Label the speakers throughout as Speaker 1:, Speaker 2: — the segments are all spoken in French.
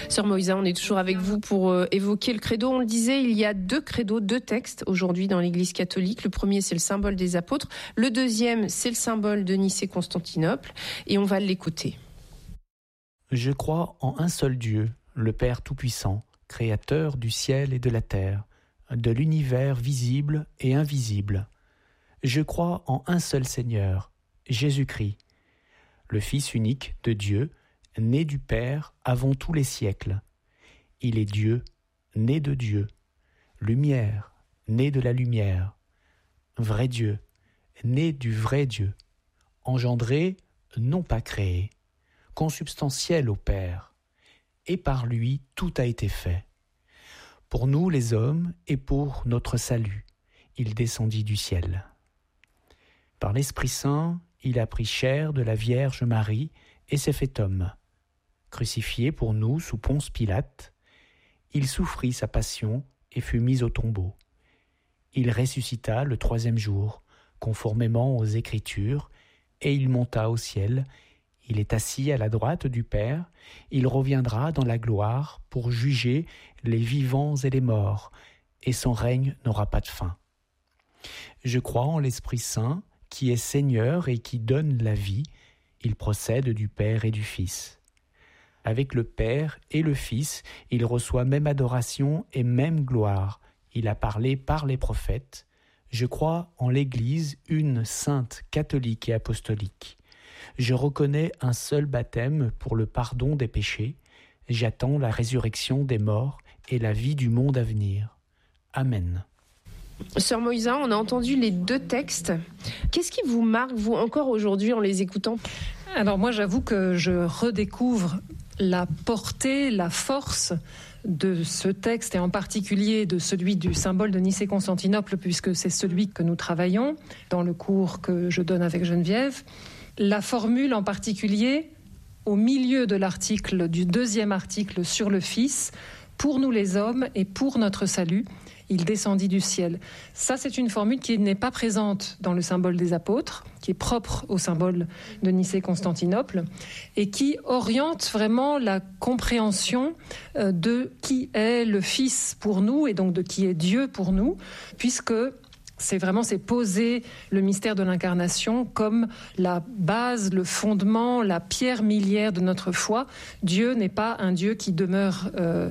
Speaker 1: Sœur Moïsa, on est toujours avec vous pour évoquer le credo. On le disait, il y a 2 credos, 2 textes aujourd'hui dans l'Église catholique. Le premier, c'est le symbole des apôtres. Le deuxième, c'est le symbole de Nicée-Constantinople. Et on va l'écouter.
Speaker 2: Je crois en un seul Dieu, le Père Tout-Puissant, créateur du ciel et de la terre, de l'univers visible et invisible. Je crois en un seul Seigneur, Jésus-Christ, le Fils unique de Dieu, né du Père avant tous les siècles. Il est Dieu, né de Dieu, lumière, né de la lumière, vrai Dieu, né du vrai Dieu, engendré, non pas créé, consubstantiel au Père, et par lui tout a été fait. Pour nous les hommes et pour notre salut, il descendit du ciel. Par l'Esprit Saint, il a pris chair de la Vierge Marie et s'est fait homme. Crucifié pour nous sous Ponce Pilate, il souffrit sa passion et fut mis au tombeau. Il ressuscita le 3e jour, conformément aux Écritures, et il monta au ciel. Il est assis à la droite du Père. Il reviendra dans la gloire pour juger les vivants et les morts, et son règne n'aura pas de fin. Je crois en l'Esprit Saint, qui est Seigneur et qui donne la vie. Il procède du Père et du Fils. Avec le Père et le Fils, il reçoit même adoration et même gloire. Il a parlé par les prophètes. Je crois en l'Église, une sainte, catholique et apostolique. Je reconnais un seul baptême pour le pardon des péchés. J'attends la résurrection des morts et la vie du monde à venir. Amen.
Speaker 1: Sœur Moïsa, on a entendu les 2 textes. Qu'est-ce qui vous marque, vous, encore aujourd'hui, en les écoutant ?
Speaker 3: Alors moi, j'avoue que je redécouvre la portée, la force de ce texte, et en particulier de celui du symbole de Nicée-Constantinople, puisque c'est celui que nous travaillons dans le cours que je donne avec Geneviève. La formule en particulier, au milieu de l'article, du 2e article sur le Fils, pour nous les hommes et pour notre salut, il descendit du ciel. Ça, c'est une formule qui n'est pas présente dans le symbole des apôtres, qui est propre au symbole de Nicée-Constantinople, et qui oriente vraiment la compréhension de qui est le Fils pour nous, et donc de qui est Dieu pour nous, puisque c'est poser le mystère de l'incarnation comme la base, le fondement, la pierre miliaire de notre foi. Dieu n'est pas un Dieu qui demeure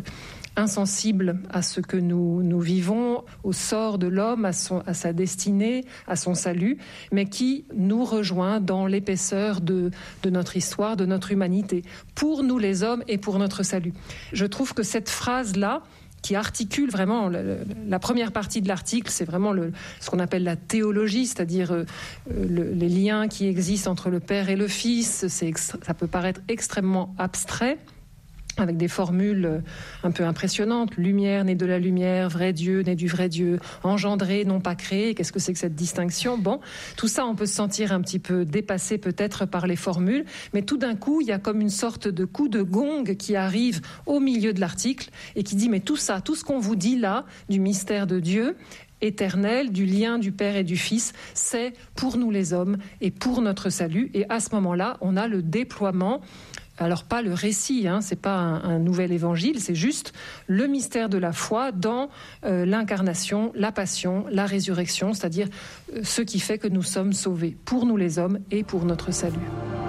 Speaker 3: insensible à ce que nous vivons, au sort de l'homme, à sa destinée, à son salut, mais qui nous rejoint dans l'épaisseur de notre histoire, de notre humanité, pour nous les hommes et pour notre salut. Je trouve que cette phrase-là, qui articule vraiment la première partie de l'article, c'est vraiment ce qu'on appelle la théologie, c'est-à-dire les liens qui existent entre le Père et le Fils. Ça peut paraître extrêmement abstrait, avec des formules un peu impressionnantes. Lumière née de la lumière, vrai Dieu né du vrai Dieu, engendré, non pas créé. Qu'est-ce que c'est que cette distinction ? Bon, tout ça, on peut se sentir un petit peu dépassé peut-être par les formules, mais tout d'un coup, il y a comme une sorte de coup de gong qui arrive au milieu de l'article et qui dit, mais tout ça, tout ce qu'on vous dit là, du mystère de Dieu éternel, du lien du Père et du Fils, c'est pour nous les hommes et pour notre salut. Et à ce moment-là, on a le déploiement. Alors pas le récit, c'est pas un nouvel évangile, c'est juste le mystère de la foi dans l'incarnation, la passion, la résurrection, c'est-à-dire ce qui fait que nous sommes sauvés, pour nous les hommes et pour notre salut.